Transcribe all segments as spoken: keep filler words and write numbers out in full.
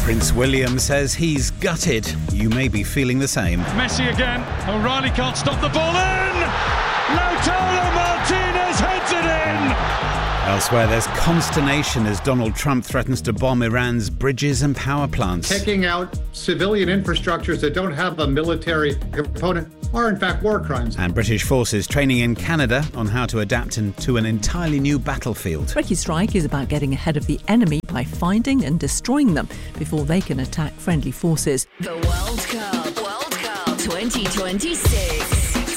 Prince William says he's gutted. You may be feeling the same. Messi again. O'Reilly can't stop the ball in. Lautaro Martinez heads it in. Elsewhere, there's consternation as Donald Trump threatens to bomb Iran's bridges and power plants. Taking out civilian infrastructures that don't have a military component are in fact war crimes. And British forces training in Canada on how to adapt into an entirely new battlefield. Recce Strike is about getting ahead of the enemy by finding and destroying them before they can attack friendly forces. The World Cup, World Cup twenty twenty-six.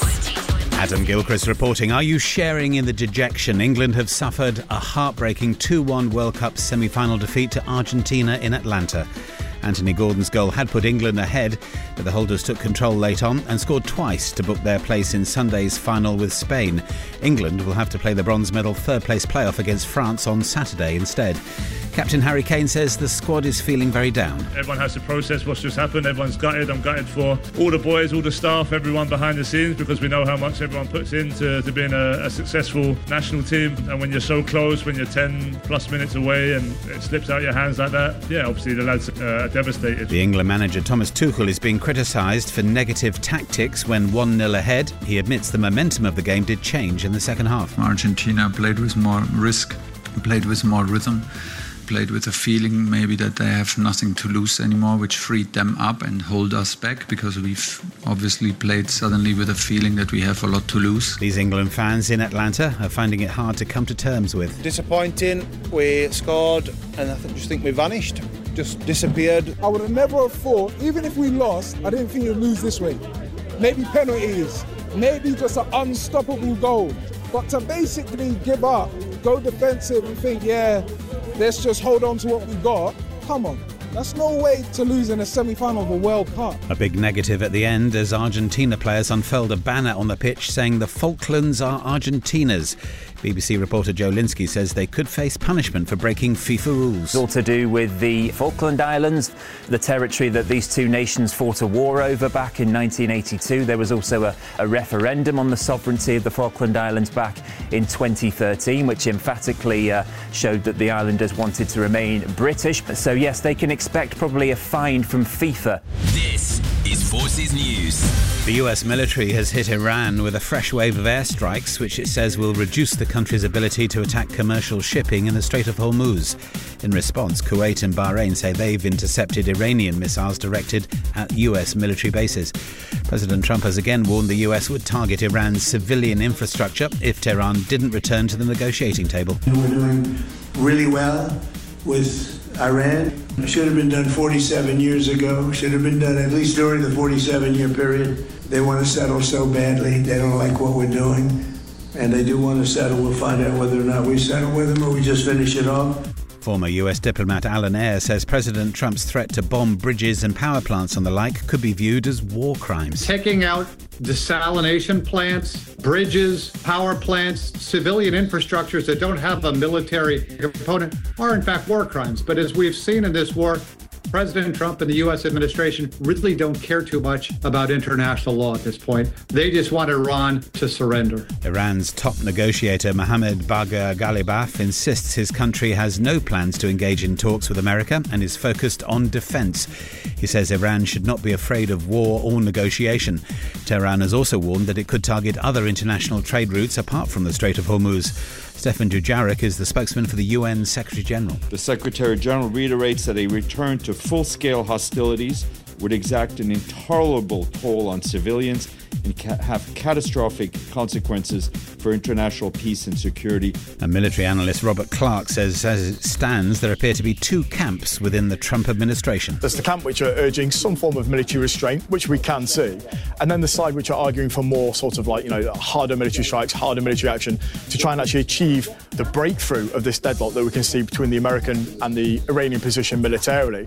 Adam Gilchrist reporting. Are you sharing in the dejection? England have suffered a heartbreaking two one World Cup semi-final defeat to Argentina in Atlanta. Anthony Gordon's goal had put England ahead, but the holders took control late on and scored twice to book their place in Sunday's final with Spain. England will have to play the bronze medal third-place playoff against France on Saturday instead. Captain Harry Kane says the squad is feeling very down. Everyone has to process what's just happened. Everyone's gutted. I'm gutted for all the boys, all the staff, everyone behind the scenes, because we know how much everyone puts into to being a, a successful national team. And when you're so close, when you're ten plus minutes away and it slips out your hands like that, yeah, obviously the lads uh, are devastated. The England manager Thomas Tuchel is being criticised for negative tactics when one nil ahead. He admits the momentum of the game did change in the second half. Argentina played with more risk, played with more rhythm, played with a feeling maybe that they have nothing to lose anymore, which freed them up and hold us back, because we've obviously played suddenly with a feeling that we have a lot to lose. These England fans in Atlanta are finding it hard to come to terms with. Disappointing. We scored and I just think we vanished, just disappeared. I would have never have thought, even if we lost, I didn't think we'd lose this way. Maybe penalties, maybe just an unstoppable goal. But to basically give up, go defensive and think, yeah, let's just hold on to what we got. Come on. That's no way to lose in a semi-final of a World Cup. A big negative at the end as Argentina players unfurled a banner on the pitch saying the Falklands are Argentina's. B B C reporter Joe Linsky says they could face punishment for breaking FIFA rules. It's all to do with the Falkland Islands, the territory that these two nations fought a war over back in nineteen eighty-two. There was also a, a referendum on the sovereignty of the Falkland Islands back in twenty thirteen, which emphatically uh, showed that the islanders wanted to remain British. So yes, they can expect probably a fine from FIFA. This is Forces News. The U S military has hit Iran with a fresh wave of airstrikes, which it says will reduce the country's ability to attack commercial shipping in the Strait of Hormuz. In response, Kuwait and Bahrain say they've intercepted Iranian missiles directed at U S military bases. President Trump has again warned the U S would target Iran's civilian infrastructure if Tehran didn't return to the negotiating table. We're doing really well with Iran. It should have been done forty-seven years ago. Should have been done at least during the forty-seven year period. They want to settle so badly. They don't like what we're doing. And they do want to settle. We'll find out whether or not we settle with them or we just finish it off. Former U S diplomat Alan Ayre says President Trump's threat to bomb bridges and power plants and the like could be viewed as war crimes. Taking out desalination plants, bridges, power plants, civilian infrastructures that don't have a military component are in fact war crimes. But as we've seen in this war, President Trump and the U S administration really don't care too much about international law at this point. They just want Iran to surrender. Iran's top negotiator Mohammad Bagher Ghalibaf insists his country has no plans to engage in talks with America and is focused on defence. He says Iran should not be afraid of war or negotiation. Tehran has also warned that it could target other international trade routes apart from the Strait of Hormuz. Stefan Dujarric is the spokesman for the U N Secretary-General. The Secretary-General reiterates that a return to full-scale hostilities would exact an intolerable toll on civilians and ca- have catastrophic consequences for international peace and security. And military analyst Robert Clark says as it stands, there appear to be two camps within the Trump administration. There's the camp which are urging some form of military restraint, which we can see, and then the side which are arguing for more sort of like, you know, harder military strikes, harder military action to try and actually achieve the breakthrough of this deadlock that we can see between the American and the Iranian position militarily.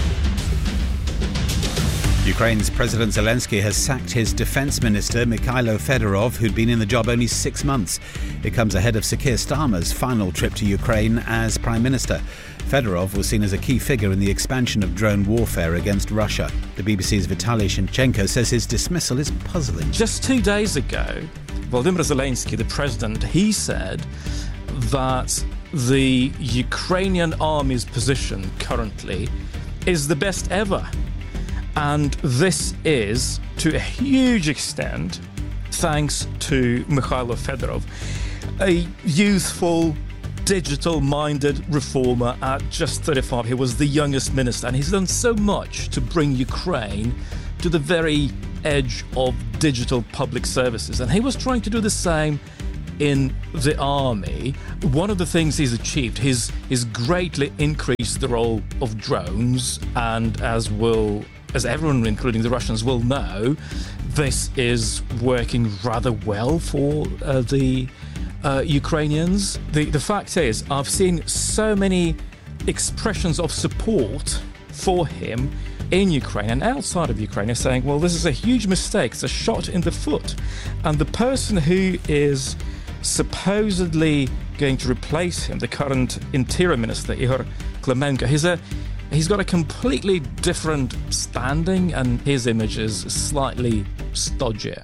Ukraine's President Zelensky has sacked his defence minister, Mikhailo Fedorov, who'd been in the job only six months. It comes ahead of Sir Keir Starmer's final trip to Ukraine as Prime Minister. Fedorov was seen as a key figure in the expansion of drone warfare against Russia. The B B C's Vitaly Shinchenko says his dismissal is puzzling. Just two days ago, Volodymyr Zelensky, the president, he said that the Ukrainian army's position currently is the best ever. And this is, to a huge extent, thanks to Mikhailo Fedorov, a youthful, digital-minded reformer at just thirty-five. He was the youngest minister, and he's done so much to bring Ukraine to the very edge of digital public services. And he was trying to do the same in the army. One of the things he's achieved, he's, he's greatly increased the role of drones, and as will, as everyone, including the Russians, will know, this is working rather well for uh, the uh, Ukrainians. The, the fact is, I've seen so many expressions of support for him in Ukraine and outside of Ukraine are saying, well, this is a huge mistake, it's a shot in the foot. And the person who is supposedly going to replace him, the current interior minister, Ihor Klemenko, he's a he's got a completely different standing, and his image is slightly stodgier.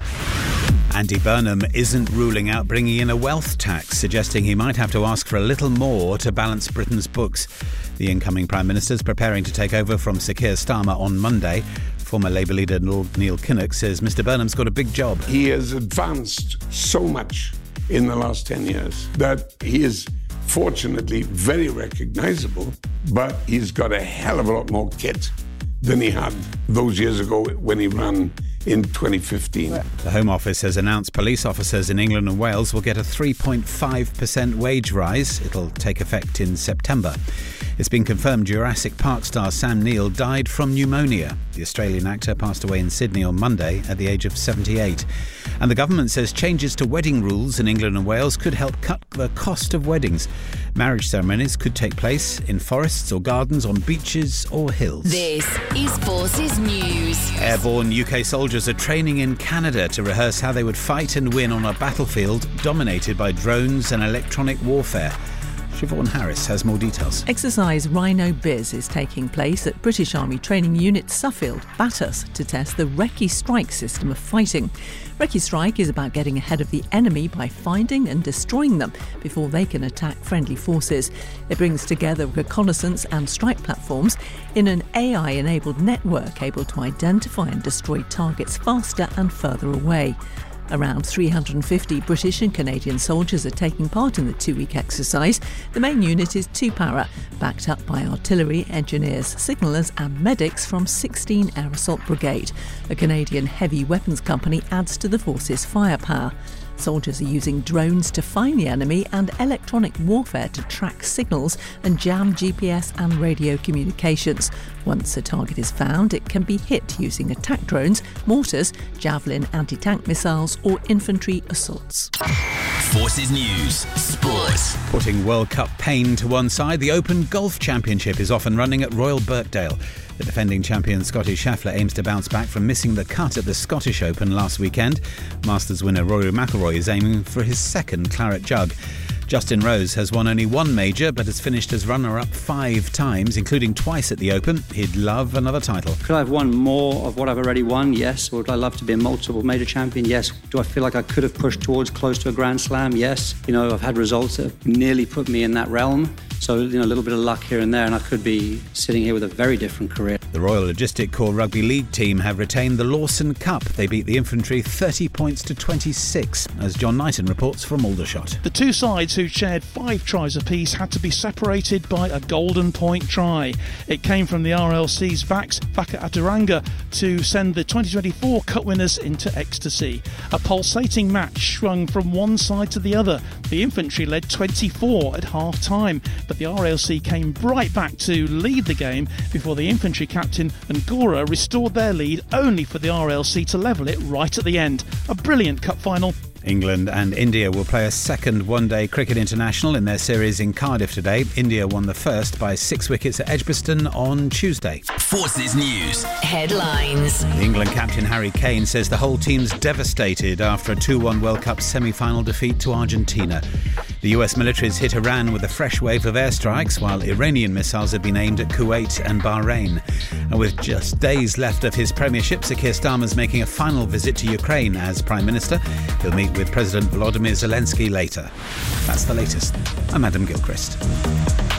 Andy Burnham isn't ruling out bringing in a wealth tax, suggesting he might have to ask for a little more to balance Britain's books. The incoming Prime Minister is preparing to take over from Sir Keir Starmer on Monday. Former Labour leader Neil Kinnock says Mr Burnham's got a big job. He has advanced so much in the last ten years that he is fortunately very recognisable, but he's got a hell of a lot more kit than he had those years ago when he ran in twenty fifteen. The Home Office has announced police officers in England and Wales will get a three point five percent wage rise. It'll take effect in September. It's been confirmed Jurassic Park star Sam Neill died from pneumonia. The Australian actor passed away in Sydney on Monday at the age of seventy-eight. And the government says changes to wedding rules in England and Wales could help cut the cost of weddings. Marriage ceremonies could take place in forests or gardens, on beaches or hills. This is Forces News. Airborne U K soldiers are training in Canada to rehearse how they would fight and win on a battlefield dominated by drones and electronic warfare. Siobhan Harris has more details. Exercise Rhino Biz is taking place at British Army Training Unit Suffield, Bathurst, to test the Recce Strike system of fighting. Recce Strike is about getting ahead of the enemy by finding and destroying them before they can attack friendly forces. It brings together reconnaissance and strike platforms in an A I-enabled network able to identify and destroy targets faster and further away. Around three hundred fifty British and Canadian soldiers are taking part in the two-week exercise. The main unit is two para, backed up by artillery, engineers, signallers and medics from sixteen Air Assault Brigade. A Canadian heavy weapons company adds to the force's firepower. Soldiers are using drones to find the enemy and electronic warfare to track signals and jam G P S and radio communications. Once a target is found, it can be hit using attack drones, mortars, Javelin anti-tank missiles or infantry assaults. Forces News Sports. Putting World Cup pain to one side, the Open Golf Championship is off and running at Royal Birkdale. The defending champion Scotty Scheffler aims to bounce back from missing the cut at the Scottish Open last weekend. Masters winner Rory McIlroy is aiming for his second claret jug. Justin Rose has won only one major but has finished as runner-up five times, including twice at the Open. He'd love another title. Could I have won more of what I've already won? Yes. Would I love to be a multiple major champion? Yes. Do I feel like I could have pushed towards close to a Grand Slam? Yes. You know, I've had results that have nearly put me in that realm. So, you know, a little bit of luck here and there, and I could be sitting here with a very different career. The Royal Logistic Corps Rugby League team have retained the Lawson Cup. They beat the Infantry thirty points to twenty-six, as John Knighton reports from Aldershot. The two sides, who shared five tries apiece, had to be separated by a golden point try. It came from the R L C's Vax Vaka Aturanga to send the twenty twenty-four Cup winners into ecstasy. A pulsating match swung from one side to the other. The Infantry led twenty-four at half-time, but the R L C came right back to lead the game before the Infantry captain Ngora restored their lead, only for the R L C to level it right at the end. A brilliant cup final. England and India will play a second one-day cricket international in their series in Cardiff today. India won the first by six wickets at Edgbaston on Tuesday. Forces News Headlines. The England captain Harry Kane says the whole team's devastated after a two one World Cup semi-final defeat to Argentina. The U S military's hit Iran with a fresh wave of airstrikes, while Iranian missiles have been aimed at Kuwait and Bahrain. And with just days left of his premiership, Sir Keir Starmer's making a final visit to Ukraine as Prime Minister. He'll meet with President Volodymyr Zelensky later. That's the latest. I'm Adam Gilchrist.